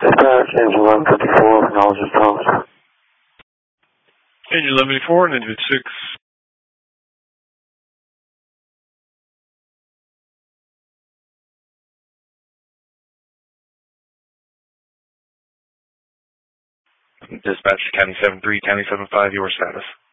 Dispatch, engine 1154, acknowledges Thomas. Engine 1154 and engine 6. Dispatch to County 73, County 75, your status.